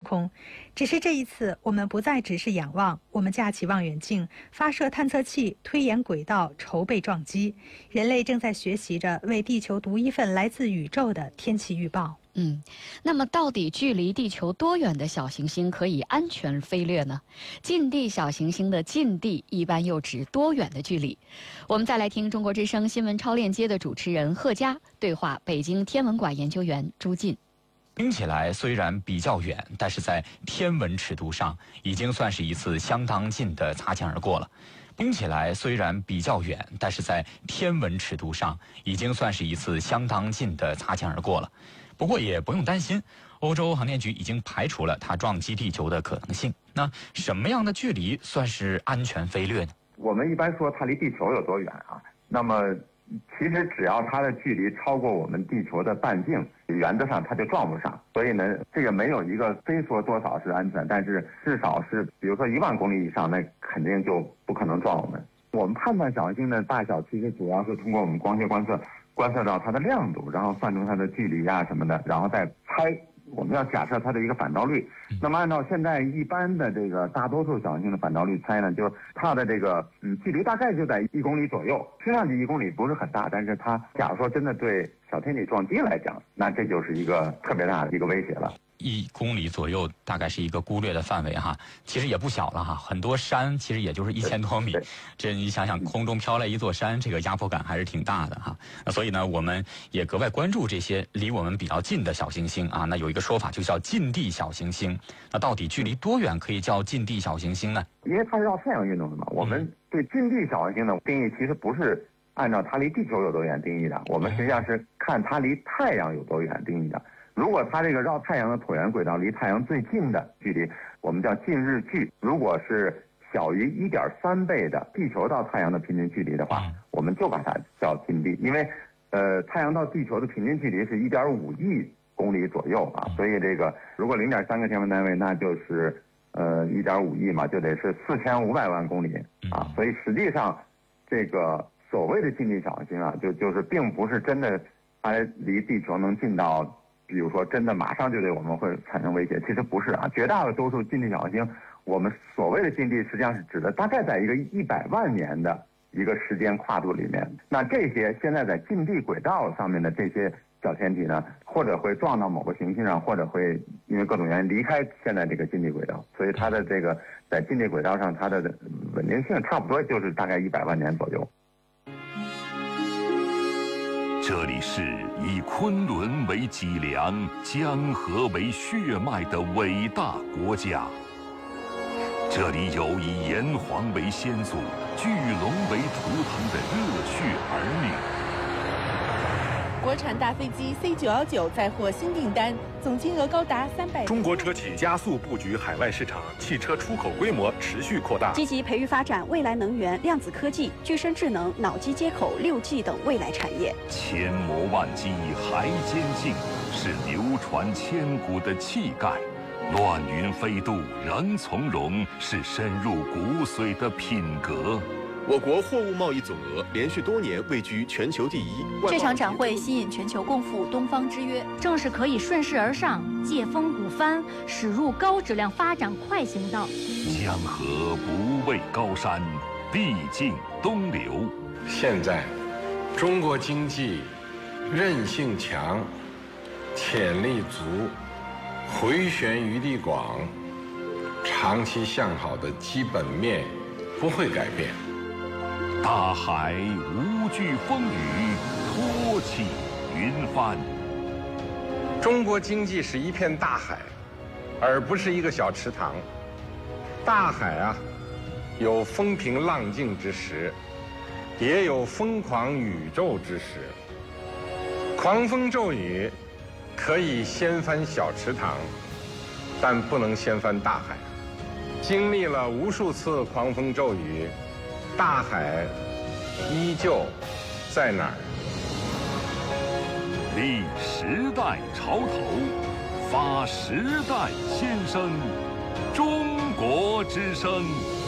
空。只是这一次，我们不再只是仰望，我们架起望远镜，发射探测器，推演轨道，筹备撞击。人类正在学习着为地球读一份来自宇宙的天气预报。 那么到底距离地球多远的小行星可以安全飞掠呢？近地小行星的近地一般又指多远的距离？我们再来听中国之声新闻超链接的主持人贺佳对话北京天文馆研究员朱进。 听起来虽然比较远，但是在天文尺度上已经算是一次相当近的擦肩而过了。听起来虽然比较远，但是在天文尺度上已经算是一次相当近的擦肩而过了。不过也不用担心，欧洲航天局已经排除了它撞击地球的可能性。那什么样的距离算是安全飞掠呢？ 我们一般说它离地球有多远啊？那么其实只要它的距离超过我们地球的半径，原则上它就撞不上。所以呢，这个没有一个非说多少是安全，但是至少是比如说1万公里以上，那肯定就不可能撞我们。我们判断小行星的大小，其实主要是通过我们光学观测到它的亮度，然后算出它的距离啊什么的，然后再猜。我们要假设它的一个反照率。那么按照现在一般的这个大多数小行星的反照率猜呢，就是它的这个距离大概就在1公里左右。听上去1公里不是很大，但是它假如说真的对小天体撞击来讲，那这就是一个特别大的一个威胁了。 1公里左右大概是一个估略的范围哈，其实也不小了哈。很多山其实也就是1000多米，这你想想，空中飘来一座山，这个压迫感还是挺大的哈。那所以呢，我们也格外关注这些离我们比较近的小行星啊。那有一个说法就叫近地小行星。那到底距离多远可以叫近地小行星呢？ 因为它是绕太阳运动的嘛，我们对近地小行星的定义其实不是按照它离地球有多远定义的，我们实际上是看它离太阳有多远定义的。如果它这个绕太阳的椭圆轨道离太阳最近的距离，我们叫近日距。如果是小于1.3倍的地球到太阳的平均距离的话，我们就把它叫近地。因为太阳到地球的平均距离是1.5亿公里左右啊，所以这个如果0.3个天文单位，那就是1.5亿嘛，就得是4500万公里啊。所以实际上这个所谓的近地小行星啊，就是并不是真的它离地球能近到，比如说真的马上就对我们会产生威胁，其实不是啊。绝大多数近地小行星，我们所谓的近地实际上是指的大概在一个100万年的一个时间跨度里面。那这些现在在近地轨道上面的这些小天体呢，或者会撞到某个行星上，或者会因为各种原因离开现在这个近地轨道，所以它的这个在近地轨道上它的稳定性差不多就是大概100万年左右。 这里是以昆仑为脊梁、江河为血脉的伟大国家。这里有以炎黄为先祖、巨龙为图腾的热血儿女。 国产大飞机 C919 再获新订单，总金额高达300。 中国车企加速布局海外市场，汽车出口规模持续扩大， 积极培育发展未来能源、量子科技、具身智能、脑机接口、6G 等未来产业。 千磨万击还坚劲，是流传千古的气概；乱云飞渡仍从容，是深入骨髓的品格。 我国货物贸易总额连续多年位居全球第一。 这场展会吸引全球共赴东方之约，正是可以顺势而上、借风鼓帆，驶入高质量发展快行道。 江河不畏高山，必尽东流。 现在，中国经济韧性强，潜力足，回旋余地广，长期向好的基本面不会改变。 大海无惧风雨，托起云帆。 中国经济是一片大海，而不是一个小池塘。大海啊，有风平浪静之时，也有疯狂宇宙之时。狂风骤雨可以掀翻小池塘，但不能掀翻大海。经历了无数次狂风骤雨，大海依旧在哪儿？ 立时代潮头，发时代先声，中国之声。